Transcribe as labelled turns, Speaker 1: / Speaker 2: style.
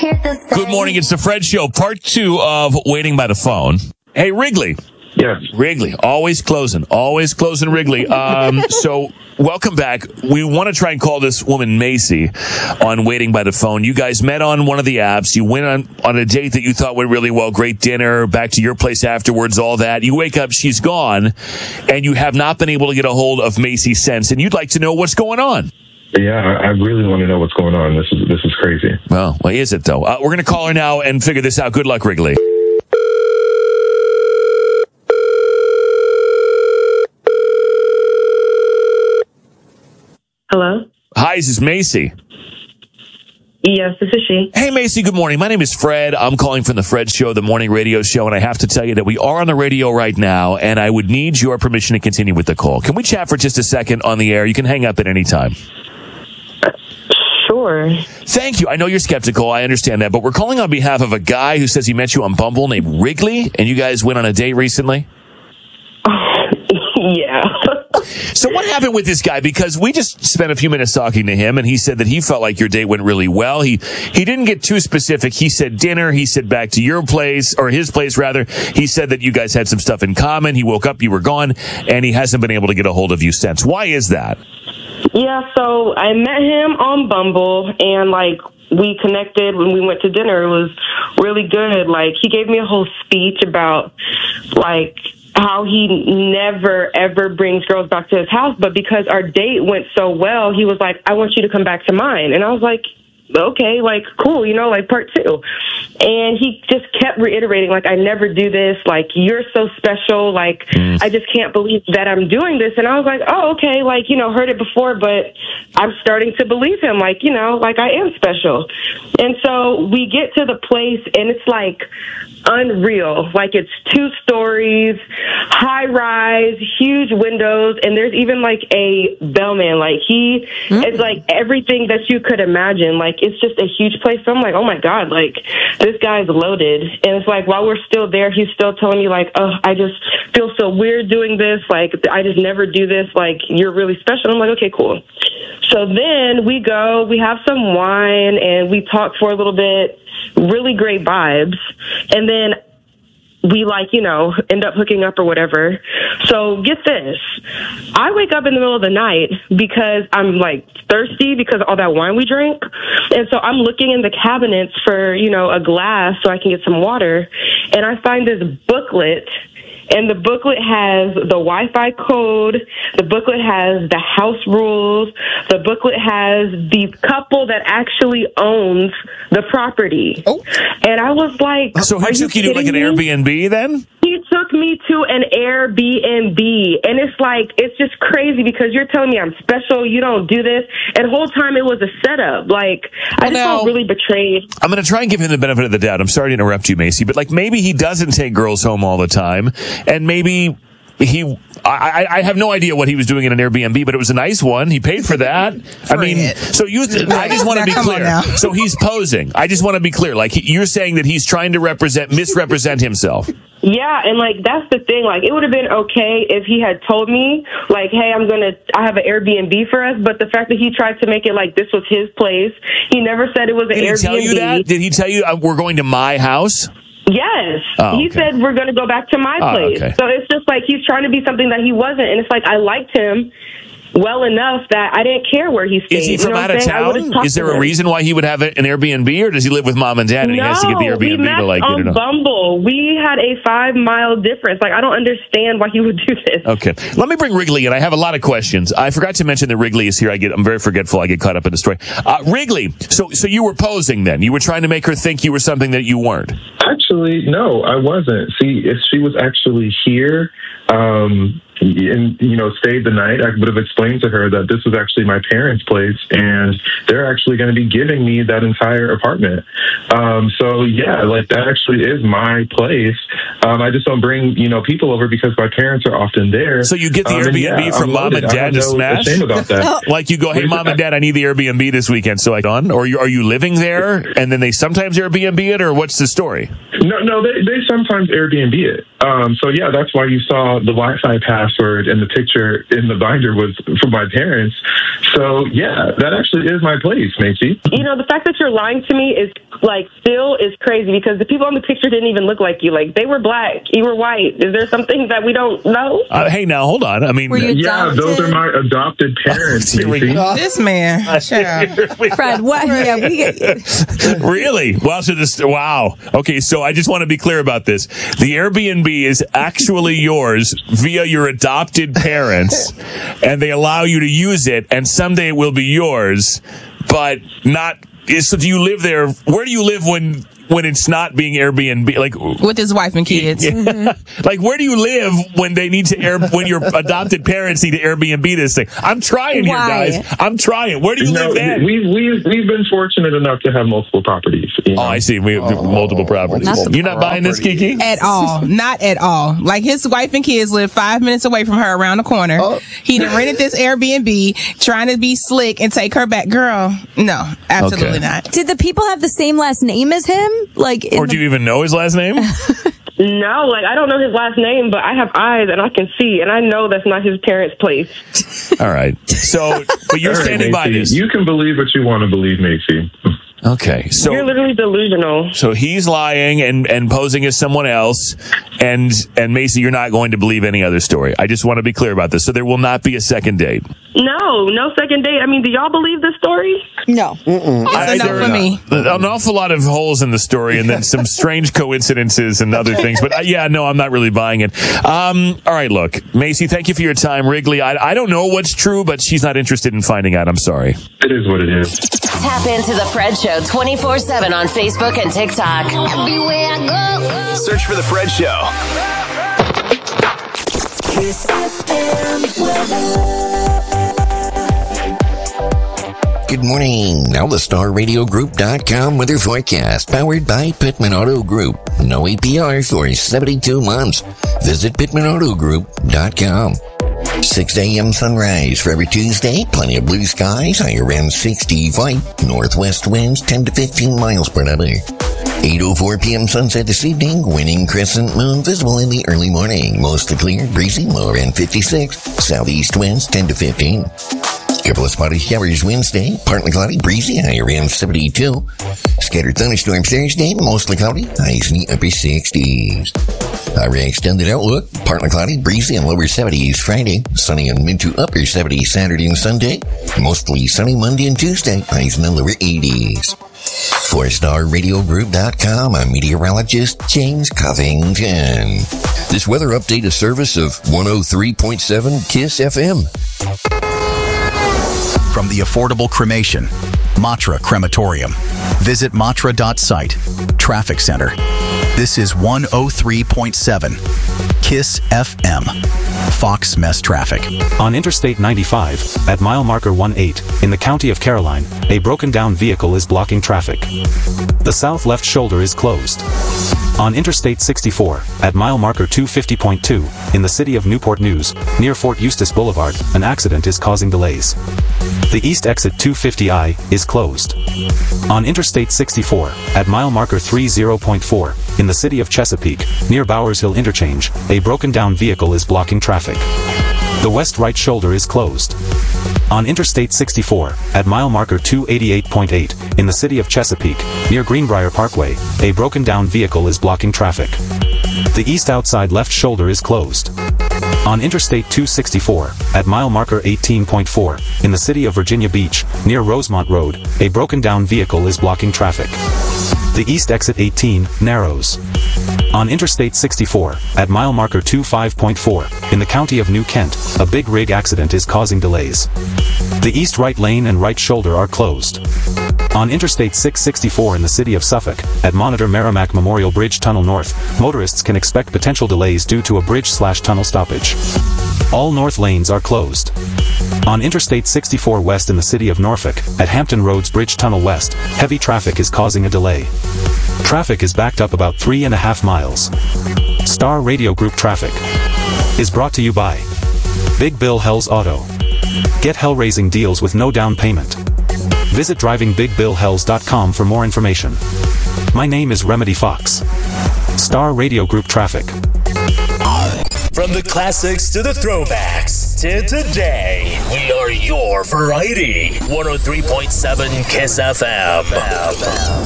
Speaker 1: Good morning. It's the Fred Show, part 2 of Waiting by the Phone. Hey, Wrigley.
Speaker 2: Yes.
Speaker 1: Wrigley, always closing Wrigley. So welcome back. We want to try and call this woman Macy on Waiting by the Phone. You guys met on one of the apps. You went on a date that you thought went really well. Great dinner, back to your place afterwards, all that. You wake up, she's gone, and you have not been able to get a hold of Macy since, and you'd like to know what's going on.
Speaker 2: Yeah, I really want to know what's going on. This is crazy.
Speaker 1: Well, what is it, though? We're going to call her now and figure this out. Good luck, Wrigley.
Speaker 3: Hello?
Speaker 1: Hi, this is Macy.
Speaker 3: Yes, this is she.
Speaker 1: Hey, Macy, good morning. My name is Fred. I'm calling from the Fred Show, the morning radio show, and I have to tell you that we are on the radio right now, and I would need your permission to continue with the call. Can we chat for just a second on the air? You can hang up at any time.
Speaker 3: Sure.
Speaker 1: Thank you. I know you're skeptical. I understand that, but we're calling on behalf of a guy who says he met you on Bumble named Wrigley, and you guys went on a date recently?
Speaker 3: Yeah.
Speaker 1: So what happened with this guy? Because we just spent a few minutes talking to him, and he said that he felt like your date went really well. He didn't get too specific. He said dinner. He said back to your place, or his place, rather. He said that you guys had some stuff in common. He woke up, you were gone, and he hasn't been able to get a hold of you since. Why is that?
Speaker 3: Yeah, so I met him on Bumble, and, we connected when we went to dinner. It was really good. He gave me a whole speech about, how he never, ever brings girls back to his house. But because our date went so well, he was like, I want you to come back to mine. And I was like, okay, cool, part 2. And he just kept reiterating, I never do this, you're so special, I just can't believe that I'm doing this. And I was like, oh, okay, heard it before, but I'm starting to believe him, I am special. And so we get to the place, and it's unreal. It's 2 stories, high rise, huge windows, and there's even a bellman. It's everything that you could imagine. It's just a huge place. So I'm like, oh my God, this guy's loaded. And it's while we're still there, he's still telling me oh, I just feel so weird doing this. I just never do this. You're really special. I'm like, okay, cool. So then we go, we have some wine, and we talk for a little bit. Really great vibes. And then we end up hooking up or whatever. So get this. I wake up in the middle of the night because I'm thirsty because of all that wine we drank. And so I'm looking in the cabinets for, a glass so I can get some water. And I find this booklet. And the booklet has the Wi-Fi code. The booklet has the house rules. The booklet has the couple that actually owns the property. Oh. And I was like,
Speaker 1: so he took you to an Airbnb then?
Speaker 3: He took me to an Airbnb. And it's just crazy because you're telling me I'm special. You don't do this. And the whole time it was a setup. I just felt really betrayed.
Speaker 1: I'm going to try and give him the benefit of the doubt. I'm sorry to interrupt you, Macy, but maybe he doesn't take girls home all the time. And maybe I have no idea what he was doing in an Airbnb, but it was a nice one. He paid for that. I just want to be clear. So he's posing. I just want to be clear. You're saying that he's trying to misrepresent himself.
Speaker 3: Yeah, and that's the thing. It would have been okay if he had told me, hey, I have an Airbnb for us. But the fact that he tried to make it this was his place, he never said it was an Airbnb.
Speaker 1: Did he tell you that? Did he tell you we're going to my house?
Speaker 3: Yes.
Speaker 1: Oh, okay.
Speaker 3: He said we're going to go back to my place.
Speaker 1: Okay.
Speaker 3: So it's just he's trying to be something that he wasn't. And it's I liked him well enough that I didn't care where he stayed.
Speaker 1: Is he from out of town? Is there a reason why he would have an Airbnb, or does he live with mom and dad and he has to get the Airbnb
Speaker 3: we met on Bumble. We had a 5-mile difference. I don't understand why he would do this.
Speaker 1: Okay. Let me bring Wrigley in. I have a lot of questions. I forgot to mention that Wrigley is here. I'm very forgetful. I get caught up in the story. Wrigley, so you were posing then. You were trying to make her think you were something that you weren't.
Speaker 2: Actually, no, I wasn't. See, if she was actually here, and stayed the night, I would have explained to her that this was actually my parents' place, and they're actually going to be giving me that entire apartment. So yeah, that actually is my place. I just don't bring people over because my parents are often there.
Speaker 1: So you get the Airbnb from mom and dad to smash.
Speaker 2: Shame about that.
Speaker 1: You go, hey, mom and dad, I need the Airbnb this weekend, so or are you living there and then they sometimes Airbnb it, or what's the story?
Speaker 2: No, they sometimes Airbnb it. So yeah, that's why you saw the Wi-Fi pass password, and the picture in the binder was from my parents. So yeah, that actually is my place, Macy.
Speaker 3: You know, the fact that you're lying to me is still is crazy, because the people on the picture didn't even look like you. Like, they were black, you were white. Is there something that we don't know?
Speaker 1: Hey, now hold on. I mean,
Speaker 2: yeah, those are my adopted parents.
Speaker 4: This man,
Speaker 5: Fred, what? Yeah, we get
Speaker 1: Really? Wow. Okay, so I just want to be clear about this. The Airbnb is actually yours via your adopted parents, and they allow you to use it, and someday it will be yours, but not. So do you live there? Where do you live when it's not being Airbnb? Like,
Speaker 4: with his wife and kids.
Speaker 1: Like, where do you live when they need to when your adopted parents need to Airbnb this thing? I'm trying here, guys. I'm trying. Where do you live then?
Speaker 2: We've been fortunate enough to have multiple properties. You know?
Speaker 1: Oh, I see. We have multiple properties. You're not buying this, Kiki?
Speaker 4: At all. Not at all. Like, his wife and kids live 5 minutes away from her around the corner. He done rented this Airbnb trying to be slick and take her back. Girl, no, absolutely not.
Speaker 5: Did the people have the same last name as him? Like,
Speaker 1: or do you even know his last name?
Speaker 3: No, I don't know his last name, but I have eyes and I can see, and I know that's not his parents' place.
Speaker 1: All right. So, but you're standing by this.
Speaker 2: You can believe what you want to believe, Macy.
Speaker 1: Okay, so
Speaker 3: you're literally delusional.
Speaker 1: So he's lying and posing as someone else, and Macy, you're not going to believe any other story. I just want to be clear about this. So there will not be a second date.
Speaker 3: No second date. I mean, do y'all believe this story?
Speaker 5: No.
Speaker 4: It's enough for me.
Speaker 1: An awful lot of holes in the story, and then some strange coincidences and other things. But I'm not really buying it. All right, look, Macy, thank you for your time. Wrigley, I don't know what's true, but she's not interested in finding out. I'm sorry.
Speaker 2: It is what it is.
Speaker 6: Tap into the Fred Show 24/7 on Facebook and TikTok.
Speaker 7: Everywhere I go.
Speaker 8: Search for The Fred Show.
Speaker 7: Kiss FM weather.
Speaker 9: Good morning. Now the StarRadioGroup.com weather forecast, powered by Pittman Auto Group. No APR for 72 months. Visit PittmanAutoGroup.com. 6 a.m. sunrise for every Tuesday. Plenty of blue skies. High around 65. Northwest winds 10 to 15 miles per hour. 8:04 p.m. sunset this evening. Winning crescent moon visible in the early morning. Mostly clear, breezy, low around 56. Southeast winds 10 to 15. Couple of spotty showers Wednesday. Partly cloudy, breezy, high around 72. Scattered thunderstorms Thursday. Mostly cloudy, highs in the upper 60s. Our extended outlook, partly cloudy, breezy, and lower 70s Friday. Sunny and mid to upper 70s Saturday and Sunday. Mostly sunny Monday and Tuesday. Highs in the lower 80s. For StarRadioGroup.com, I'm meteorologist James Covington. This weather update is service of 103.7 KISS FM.
Speaker 8: From the affordable cremation, Matra Crematorium. Visit matra.site. Traffic Center. This is 103.7 KISS FM. Fox Mess Traffic.
Speaker 10: On Interstate 95, at mile marker 18, in the county of Caroline, a broken down vehicle is blocking traffic. The south left shoulder is closed. On Interstate 64, at mile marker 250.2, in the city of Newport News, near Fort Eustis Boulevard, an accident is causing delays. The east exit 250I is closed. On Interstate 64, at mile marker 30.4, in the city of Chesapeake, near Bowers Hill Interchange, a broken down vehicle is blocking traffic. The west right shoulder is closed. On Interstate 64, at mile marker 288.8, in the city of Chesapeake, near Greenbrier Parkway, a broken down vehicle is blocking traffic. The east outside left shoulder is closed. On Interstate 264, at mile marker 18.4, in the city of Virginia Beach, near Rosemont Road, a broken down vehicle is blocking traffic. The east exit 18 narrows. On Interstate 64, at mile marker 25.4, in the county of New Kent, a big rig accident is causing delays. The east right lane and right shoulder are closed. On Interstate 664 in the city of Suffolk, at Monitor Merrimack Memorial Bridge Tunnel North, motorists can expect potential delays due to a bridge/tunnel stoppage. All north lanes are closed. On Interstate 64 West in the city of Norfolk, at Hampton Roads Bridge Tunnel West, heavy traffic is causing a delay. Traffic is backed up about 3.5 miles. Star Radio Group Traffic is brought to you by Big Bill Hells Auto. Get hell-raising deals with no down payment. Visit drivingbigbillhells.com for more information. My name is Remedy Fox. Star Radio Group Traffic.
Speaker 11: From the classics to the throwbacks to today, we are your variety. 103.7 KISS FM.